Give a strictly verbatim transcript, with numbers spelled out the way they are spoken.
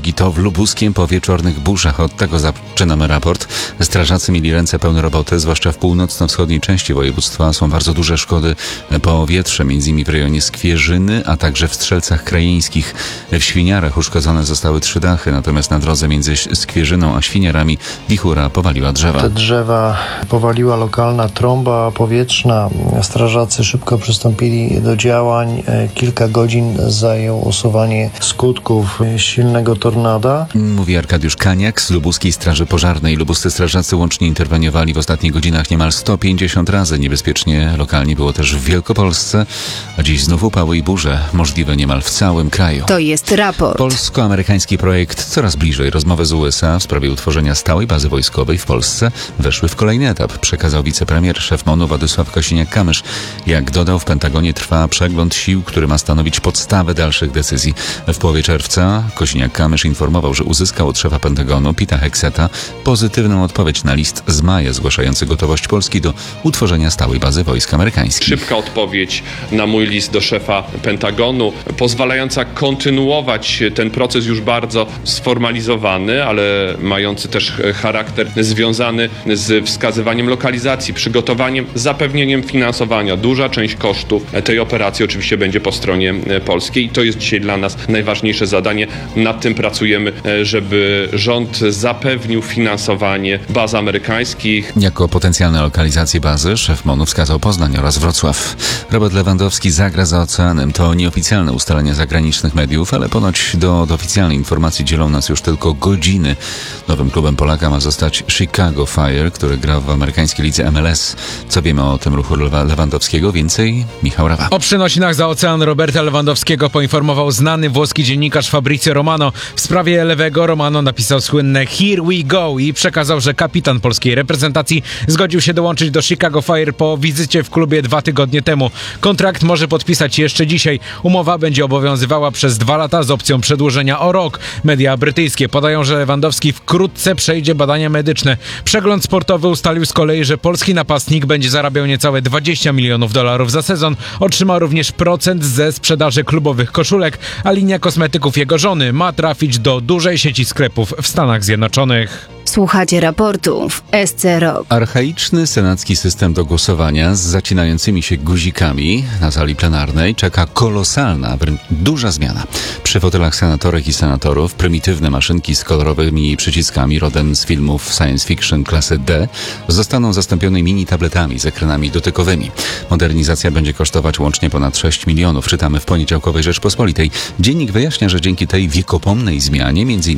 drogi to w Lubuskiem po wieczornych burzach. Od tego zaczynamy raport. Strażacy mieli ręce pełne roboty, zwłaszcza w północno-wschodniej części województwa. Są bardzo duże szkody po wietrze, między innymi w rejonie Skwierzyny, a także w Strzelcach Krajeńskich. W Świniarach uszkodzone zostały trzy dachy, natomiast na drodze między Skwierzyną a Świniarami wichura powaliła drzewa. Te drzewa powaliła lokalna trąba powietrzna. Strażacy szybko przystąpili do działań. Kilka godzin zajęło usuwanie skutków silnego tornada. Mówi Arkadiusz Kaniak z Lubuskiej Straży Pożarnej. Lubuscy strażacy łącznie interweniowali w ostatnich godzinach niemal sto pięćdziesiąt razy. Niebezpiecznie lokalnie było też w Wielkopolsce, a dziś znów upały i burze, możliwe niemal w całym kraju. To jest raport. Polsko-amerykański projekt coraz bliżej. Rozmowy z U S A w sprawie utworzenia stałej bazy wojskowej w Polsce weszły w kolejny etap, przekazał wicepremier, szef MON-u Władysław Kosiniak-Kamysz. Jak dodał, w Pentagonie trwa przegląd sił, który ma stanowić podstawę dalszych decyzji. W połowie czerwca Kosiniak-Kamysz informował, że uzyskał od szefa Pentagonu Pita Hegseta pozytywną odpowiedź na list z maja zgłaszający gotowość Polski do utworzenia stałej bazy wojsk amerykańskich. Szybka odpowiedź na mój list do szefa Pentagonu, pozwalająca kontynuować ten proces już bardzo sformalizowany, ale mający też charakter związany z wskazywaniem lokalizacji, przygotowaniem, zapewnieniem finansowania. Duża część kosztów tej operacji oczywiście będzie po stronie polskiej i to jest dzisiaj dla nas najważniejsze zadanie. Nad tym pracujemy, żeby rząd zapewnił finansowanie baz amerykańskich. Jako potencjalne lokalizacje bazy szef MON-u wskazał Poznań oraz Wrocław. Robert Lewandowski zagra za oceanem. To nieoficjalne ustalenia zagranicznych mediów, ale ponoć do, od oficjalnej informacji dzielą nas już tylko godziny. Nowym klubem Polaka ma zostać Chicago Fire, który gra w amerykańskiej lidze M L S. Co wiemy o tym ruchu Lewandowskiego? Więcej Michał Rawa. O przynosinach za ocean Roberta Lewandowskiego poinformował znany włoski dziennikarz Fabrizio Romano. W sprawie lewego Romano napisał słynne Here we go i przekazał, że kapitan polskiej reprezentacji zgodził się dołączyć do Chicago Fire po wizycie w klubie dwa tygodnie temu. Kontrakt może podpisać jeszcze dzisiaj. Umowa będzie obowiązywała przez dwa lata z opcją przedłużenia o rok. Media brytyjskie podają, że Lewandowski wkrótce przejdzie badania medyczne. Przegląd sportowy ustalił z kolei, że polski napastnik będzie zarabiał niecałe dwadzieścia milionów dolarów za sezon. Otrzyma również procent ze sprzedaży klubowych koszulek, a linia kosmetyków jego żony ma trafić do dużej sieci sklepów w Stanach Zjednoczonych. Słuchacie raportu w S C Rock. Archaiczny senacki system do głosowania z zacinającymi się guzikami na sali plenarnej czeka kolosalna, wręcz duża zmiana. Przy fotelach senatorek i senatorów prymitywne maszynki z kolorowymi przyciskami rodem z filmów science fiction klasy D zostaną zastąpione mini tabletami z ekranami dotykowymi. Modernizacja będzie kosztować łącznie ponad sześć milionów, czytamy w poniedziałkowej Rzeczpospolitej. Dziennik wyjaśnia, że dzięki tej wiekopomnej zmianie między